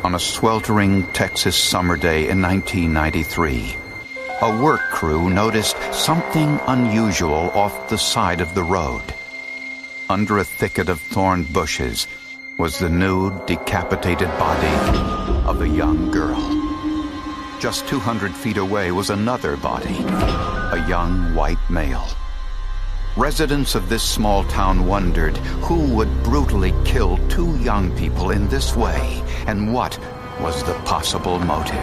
On a sweltering Texas summer day in 1993, a work crew noticed something unusual off the side of the road. Under a thicket of thorn bushes was the nude, decapitated body of a young girl. Just 200 feet away was another body, a young white male. Residents of this small town wondered who would brutally kill two young people in this way, and what was the possible motive.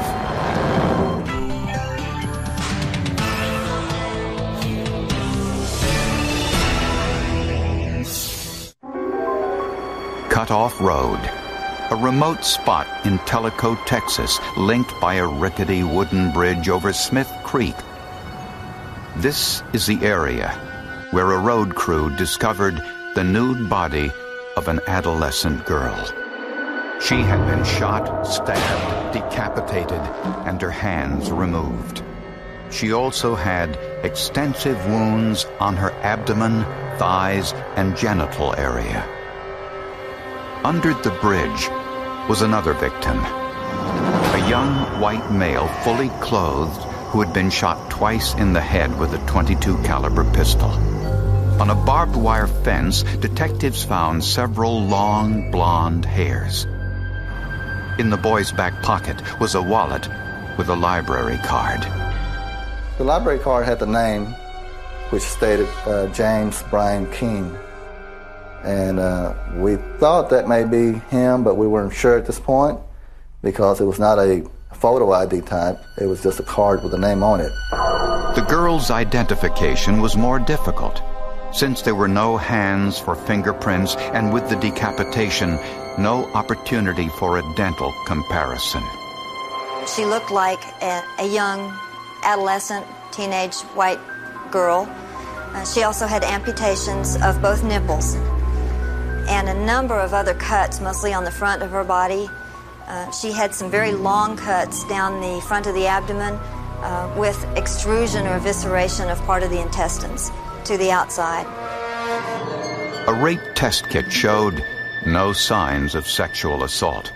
Cut Off Road, a remote spot in Tellico, Texas, linked by a rickety wooden bridge over Smith Creek. This is the area where a road crew discovered the nude body of an adolescent girl. She had been shot, stabbed, decapitated, and her hands removed. She also had extensive wounds on her abdomen, thighs, and genital area. Under the bridge was another victim, a young white male fully clothed who had been shot twice in the head with a .22 caliber pistol. On a barbed wire fence, detectives found several long blonde hairs. In the boy's back pocket was a wallet with a library card. The library card had the name, which stated James Brian King. And we thought that may be him, but we weren't sure at this point because it was not a photo ID type. It was just a card with a name on it. The girl's identification was more difficult, since there were no hands for fingerprints and with the decapitation, no opportunity for a dental comparison. She looked like a young adolescent, teenage white girl. She also had amputations of both nipples and a number of other cuts, mostly on the front of her body. She had some very long cuts down the front of the abdomen with extrusion or evisceration of part of the intestines to the outside. A rape test kit showed no signs of sexual assault.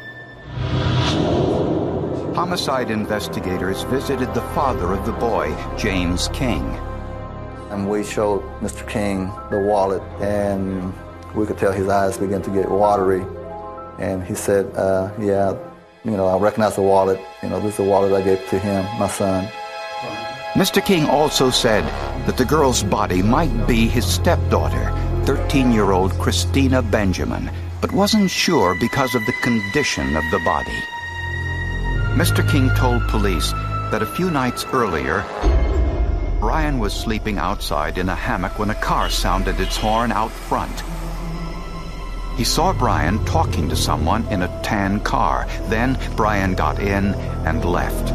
Homicide investigators visited the father of the boy, James King. And we showed Mr. King the wallet, and we could tell his eyes began to get watery. And he said, yeah, I recognize the wallet. This is the wallet I gave to him, my son. Mr. King also said that the girl's body might be his stepdaughter, 13-year-old Christina Benjamin, but wasn't sure because of the condition of the body. Mr. King told police that a few nights earlier, Brian was sleeping outside in a hammock when a car sounded its horn out front. He saw Brian talking to someone in a tan car. Then Brian got in and left.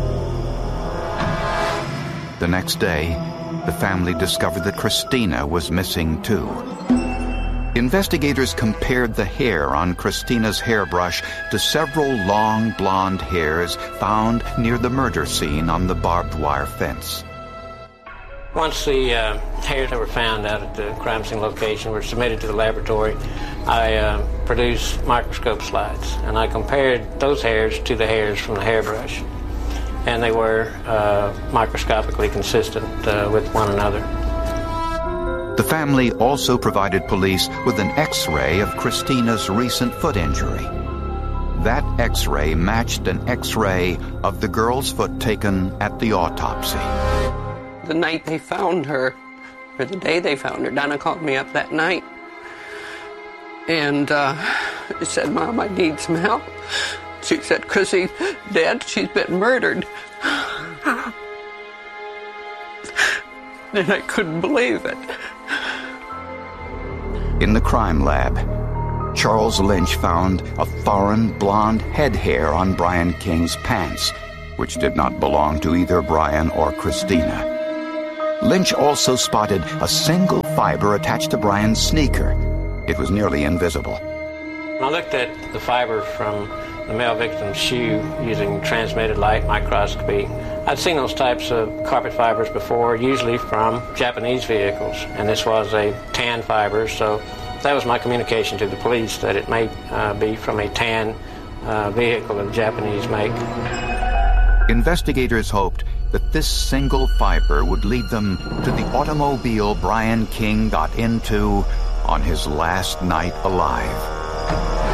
The next day, the family discovered that Christina was missing too. Investigators compared the hair on Christina's hairbrush to several long blonde hairs found near the murder scene on the barbed wire fence. Once the hairs that were found out at the crime scene location were submitted to the laboratory, I produced microscope slides, and I compared those hairs to the hairs from the hairbrush. And they were microscopically consistent with one another. The family also provided police with an X-ray of Christina's recent foot injury. That X-ray matched an X-ray of the girl's foot taken at the autopsy. The night they found her, or the day they found her, Donna called me up that night and said, "Mom, I need some help." She said, "Chrissy's dead. She's been murdered." And I couldn't believe it. In the crime lab, Charles Lynch found a foreign blonde head hair on Brian King's pants, which did not belong to either Brian or Christina. Lynch also spotted a single fiber attached to Brian's sneaker. It was nearly invisible. I looked at the fiber from the male victim's shoe using transmitted light microscopy. I'd seen those types of carpet fibers before, usually from Japanese vehicles, and this was a tan fiber, so that was my communication to the police, that it may be from a tan vehicle of Japanese make. Investigators hoped that this single fiber would lead them to the automobile Brian King got into on his last night alive.